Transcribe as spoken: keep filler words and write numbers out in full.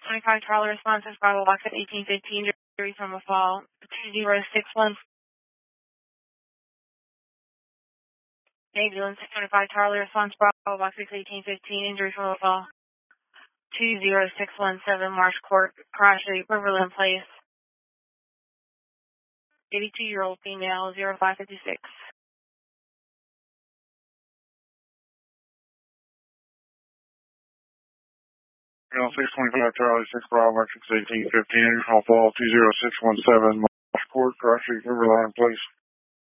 twenty-five Charlie responses, Bravo box at eighteen fifteen, injury from a fall, two zero six one. Ambulance six twenty-five Charlie response, Bravo box at eighteen fifteen, injury from a fall, two zero six one seven Marsh Court, Cross Street, Riverland Place. eighty-two-year-old female, zero five fifty-six. Well, six twenty-five Charlie, six Bravo, box six eighteen fifteen, injury from a fall, two zero six one seven Marsh Court, Cross Street, Riverland Place.